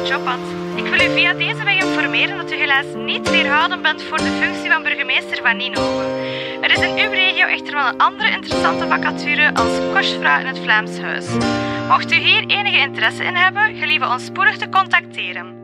de job, want ik wil u via deze weg informeren dat u helaas niet weerhouden bent voor de functie van burgemeester van Ninove. Er is in uw regio echter wel een andere interessante vacature als kostvrouw in het Vlaams Huis. Mocht u hier enige interesse in hebben, gelieve ons spoedig te contacteren.